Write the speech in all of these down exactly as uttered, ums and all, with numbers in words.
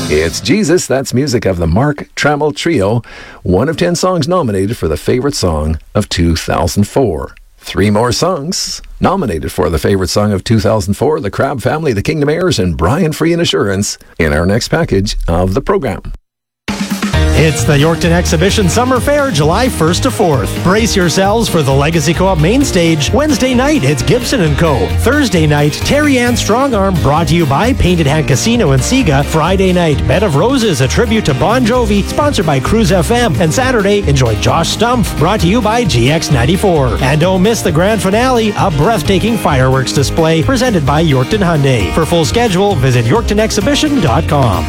It's Jesus, that's music of the Mark Trammell Trio, one of ten songs nominated for the favorite song of two thousand four. Three more songs nominated for the favorite song of two thousand four, the Crabb Family, the Kingdom Heirs, and Brian Free and Assurance in our next package of the program. It's the Yorkton Exhibition Summer Fair, July first to fourth. Brace yourselves for the Legacy Co-op main stage. Wednesday night, it's Gibson and Co. Thursday night, Terry Ann Strongarm, brought to you by Painted Hand Casino and Sega. Friday night, Bed of Roses, a tribute to Bon Jovi, sponsored by Cruise F M. And Saturday, enjoy Josh Stumpf, brought to you by G X ninety-four. And don't miss the grand finale, a breathtaking fireworks display presented by Yorkton Hyundai. For full schedule, visit yorkton exhibition dot com.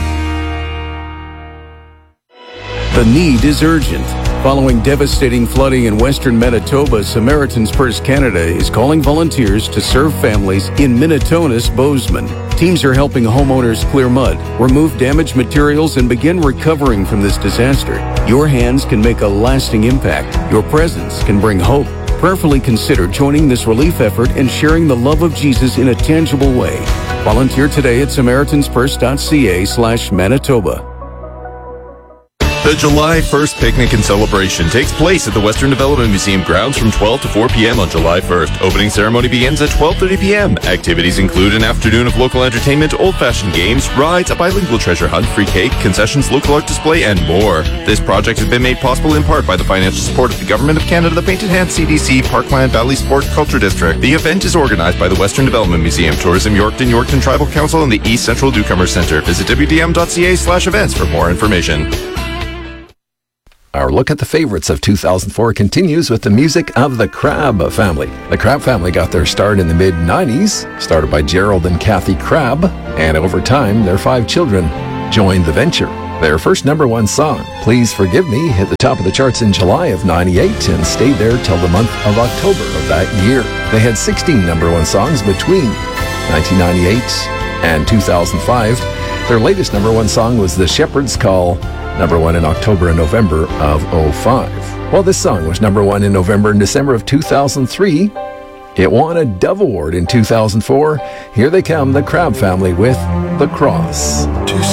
The need is urgent. Following devastating flooding in western Manitoba, Samaritan's Purse Canada is calling volunteers to serve families in Minnetonka's Bozeman. Teams are helping homeowners clear mud, remove damaged materials, and begin recovering from this disaster. Your hands can make a lasting impact. Your presence can bring hope. Prayerfully consider joining this relief effort and sharing the love of Jesus in a tangible way. Volunteer today at samaritanspurse.ca slash Manitoba. The July first Picnic and Celebration takes place at the Western Development Museum grounds from twelve to four p.m. on July first. Opening ceremony begins at twelve thirty p.m. Activities include an afternoon of local entertainment, old-fashioned games, rides, a bilingual treasure hunt, free cake, concessions, local art display, and more. This project has been made possible in part by the financial support of the Government of Canada, the Painted Hand C D C, Parkland Valley Sport Culture District. The event is organized by the Western Development Museum, Tourism Yorkton, Yorkton Tribal Council, and the East Central Newcomer Centre. Visit w d m dot c a slash events for more information. Our look at the favorites of two thousand four continues with the music of the Crabb Family. The Crabb Family got their start in the mid nineties, started by Gerald and Kathy Crabb, and over time, their five children joined the venture. Their first number one song, Please Forgive Me, hit the top of the charts in July of ninety-eight and stayed there till the month of October of that year. They had sixteen number one songs between nineteen ninety-eight and two thousand five. Their latest number one song was The Shepherd's Call, number one in October and November of oh five. Well, this song was number one in November and December of two thousand three. It won a Dove Award in two thousand four. Here they come, the Crabb Family with The Cross. To